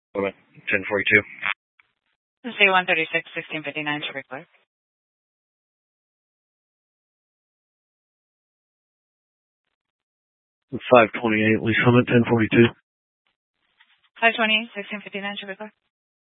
What about 1042? This is A136, 1659, should be clear. 528, Lee Summit, 1042. 528, 1659, should be clear.